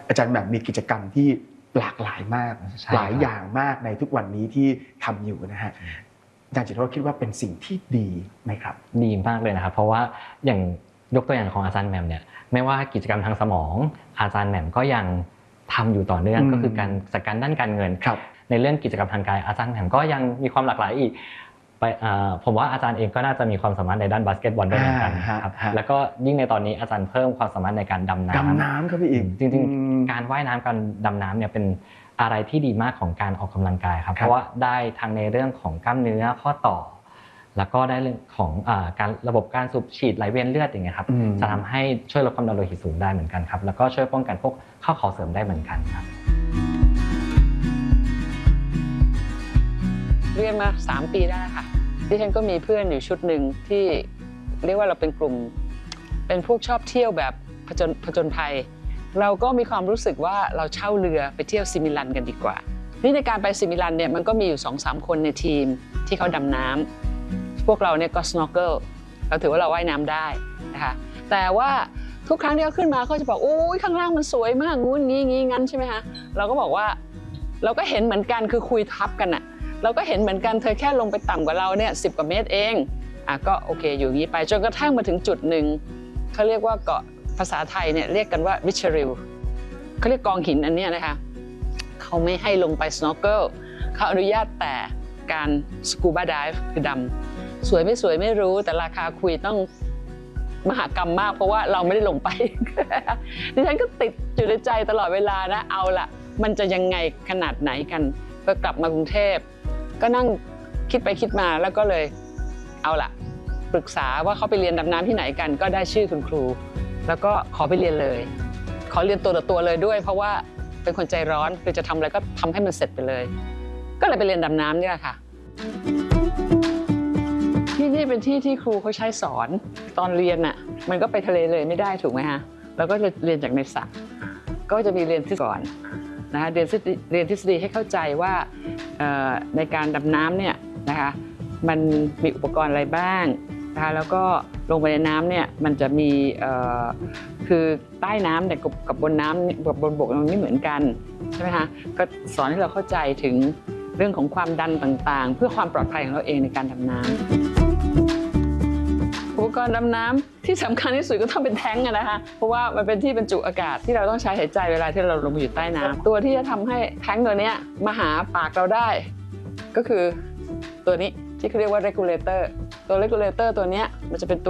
อาจารย์แบบมีกิจกรรมที่หลากหลายมากหลายอย่างมากในทุกวันนี้ที่ทำอยู่นะฮะอาจารย์จิตรโรจน์คิดว่าเป็นสิ่งที่ดีไหมครับดีมากเลยนะครับเพราะว่าอย่างยกตัวอย่างของอาจารย์แหม่มเนี่ยไม่ว่ากิจกรรมทางสมองอาจารย์แหม่มก็ยังทำอยู่ต่อเนื่องก็คือการจัดการด้านการเงินในเรื่องกิจกรรมทางกายอาจารย์แหม่มก็ยังมีความหลากหลายอีกผมว่าอาจารย์เองก็น่าจะมีความสามารถในด้านบาสเกตบอลด้วยเหมือนกันครับแล้วก็ยิ่งในตอนนี้อาจารย์เพิ่มความสามารถในการดำน้ำครับพี่อีกจริงๆการว่ายน้ำการดำน้ำเนี่ยเป็นอะไรที่ดีมากของการออกกำลังกายครับเพราะว่าได้ทั้งในเรื่องของกล้ามเนื้อข้อต่อแล้วก็ได้เรื่องของการระบบการสูบฉีดไหลเวียนเลือดอย่างเงี้ยครับจะทำให้ช่วยลดความดันโลหิตสูงได้เหมือนกันครับแล้วก็ช่วยป้องกันพวกข้อเข่าเสื่อมได้เหมือนกันครับเรียนมา3 ปีได้ค่ะดิฉันก็มีเพื่อนอยู่ชุดหนึ่งที่เรียกว่าเราเป็นกลุ่มเป็นพวกชอบเที่ยวแบบผจญภัยเราก็มีความรู้สึกว่าเราเช่าเรือไปเที่ยวซิมิลันกันดีกว่านี่ในการไปซิมิลันเนี่ยมันก็มีอยู่ 2-3 คนในทีมที่เขาดำน้ำพวกเราเนี่ยก็ snorkel เราถือว่าเราว่ายน้ำได้นะคะแต่ว่าทุกครั้งที่เขาขึ้นมาเขาจะบอกโอ้ยข้างล่างมันสวยมากงูงี้งั้นใช่ไหมคะเราก็บอกว่าเราก็เห็นเหมือนกันคือคุยทับกันอะเราก็เห็นเหมือนกันเธอแค่ลงไปต่ำกว่าเราเนี่ย10 กว่าเมตรเองก็โอเคอยู่อย่างนี้ไปจนกระทั่งมาถึงจุดหนึ่งเขาเรียกว่าเกาะภาษาไทยเนี่ยเรียกกันว่าวิชริลเขาเรียกกองหินอันนี้นะคะเขาไม่ให้ลงไป snorkel เขาอนุญาตแต่การสกูบาไดฟ์คือดำสวยไม่สวยไม่รู้แต่ราคาคุยต้องมหากรรมมากเพราะว่าเราไม่ได้ลงไป ดิฉันก็ติดอยู่ในใจตลอดเวลานะเอาล่ะมันจะยังไงขนาดไหนกันพอกลับมากรุงเทพก็นั่งคิดไปคิดมาแล้วก็เลยเอาล่ะปรึกษาว่าเขาไปเรียนดำน้ำที่ไหนกันก็ได้ชื่อคุณครูแล้วก็ขอไปเรียนเลยขอเรียนตัวต่อตัวเลยด้วยเพราะว่าเป็นคนใจร้อนคือจะทำอะไรก็ทำให้มันเสร็จไปเลยก็เลยไปเรียนดำน้ำนี่แหละค่ะที่นี่เป็นที่ที่ครูเขาใช้สอนตอนเรียนน่ะมันก็ไปทะเลเลยไม่ได้ถูกไหมฮะเราก็จะเรียนจากในสระก็จะมีเรียนที่ก่อนนะคะเรียนทฤษฎีให้เข้าใจว่าในการดำน้ำเนี่ยนะคะมันมีอุปกรณ์อะไรบ้างนะคะแล้วก็ลงไปในน้ำเนี่ยมันจะมีคือใต้น้ำเนี่ยกับบนน้ำกับบนบกมันไม่เหมือนกันใช่ไหมคะก็สอนให้เราเข้าใจถึงเรื่องของความดันต่างๆเพื่อความปลอดภัยของเราเองในการดำน้ำอุปกรณ์ดำน้ำที่สำคัญที่สุดก็ต้องเป็นแท้งนะคะเพราะว่ามันเป็นที่บรรจุอากาศที่เราต้องใช้หายใจเวลาที่เราลงไปอยู่ใต้น้ำตัวที่จะทำให้แท้งตัวนี้มาหาปากเราได้ก็คือตัวนี้ที่เขาเรียกว่า regulator ตัว regulator ตัวนี้มันจะเป็นตัว